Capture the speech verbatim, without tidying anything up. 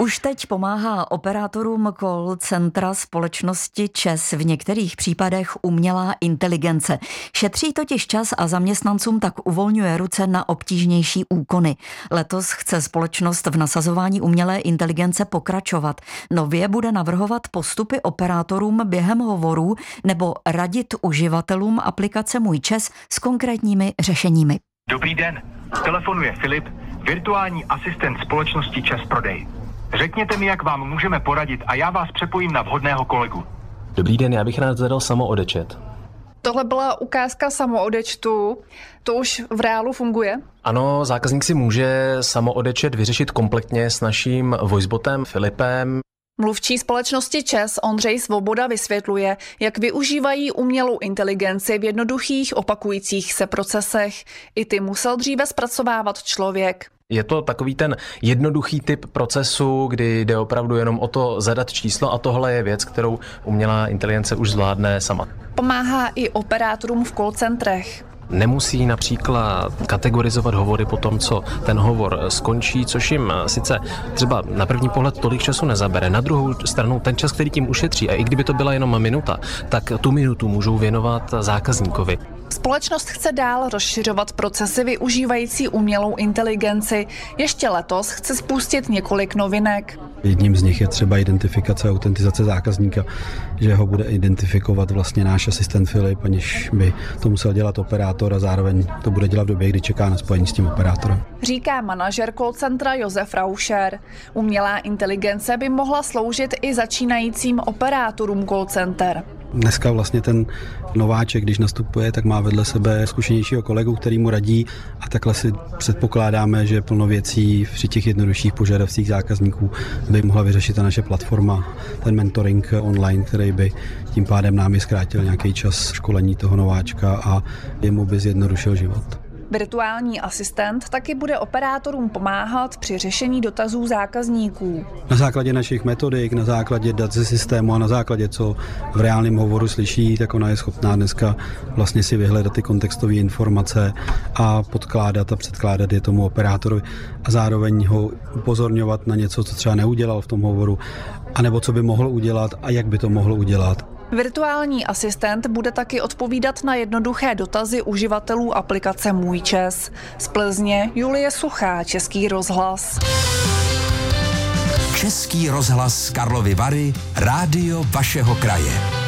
Už teď pomáhá operátorům call centra společnosti ČEZ v některých případech umělá inteligence. Šetří totiž čas a zaměstnancům tak uvolňuje ruce na obtížnější úkony. Letos chce společnost v nasazování umělé inteligence pokračovat. Nově bude navrhovat postupy operátorům během hovorů nebo radit uživatelům aplikace Můj ČEZ s konkrétními řešeními. Dobrý den, telefonuje Filip, virtuální asistent společnosti ČEZ Prodej. Řekněte mi, jak vám můžeme poradit a já vás přepojím na vhodného kolegu. Dobrý den, já bych rád zadal samoodečet. Tohle byla ukázka samoodečtu. To už v reálu funguje? Ano, zákazník si může samoodečet vyřešit kompletně s naším voicebotem Filipem. Mluvčí společnosti ČEZ Ondřej Svoboda vysvětluje, jak využívají umělou inteligenci v jednoduchých opakujících se procesech. I ty musel dříve zpracovávat člověk. Je to takový ten jednoduchý typ procesu, kdy jde opravdu jenom o to zadat číslo a tohle je věc, kterou umělá inteligence už zvládne sama. Pomáhá i operátorům v call centrech. Nemusí například kategorizovat hovory po tom, co ten hovor skončí, což jim sice třeba na první pohled tolik času nezabere. Na druhou stranu ten čas, který tím ušetří, a i kdyby to byla jenom minuta, tak tu minutu můžou věnovat zákazníkovi. Společnost chce dál rozšiřovat procesy využívající umělou inteligenci. Ještě letos chce spustit několik novinek. Jedním z nich je třeba identifikace a autentizace zákazníka, že ho bude identifikovat vlastně náš asistent Filip, aniž by to musel dělat operátor a zároveň to bude dělat v době, kdy čeká na spojení s tím operátorem. Říká manažer call centra Josef Rauscher. Umělá inteligence by mohla sloužit i začínajícím operátorům call center. Dneska vlastně ten nováček, když nastupuje, tak má vedle sebe zkušenějšího kolegu, který mu radí a takhle si předpokládáme, že plno věcí při těch jednodušších požadavcích zákazníků by mohla vyřešit ta naše platforma, ten mentoring online, který by tím pádem nám i zkrátil nějaký čas školení toho nováčka a jemu by zjednodušil život. Virtuální asistent taky bude operátorům pomáhat při řešení dotazů zákazníků. Na základě našich metodik, na základě dat ze systému a na základě, co v reálném hovoru slyší, tak ona je schopná dneska vlastně si vyhledat ty kontextové informace a podkládat a předkládat je tomu operátorovi a zároveň ho upozorňovat na něco, co třeba neudělal v tom hovoru, anebo co by mohl udělat a jak by to mohl udělat. Virtuální asistent bude taky odpovídat na jednoduché dotazy uživatelů aplikace Můj ČEZ. Z Plzně Julie Suchá, Český rozhlas. Český rozhlas Karlovy Vary, rádio vašeho kraje.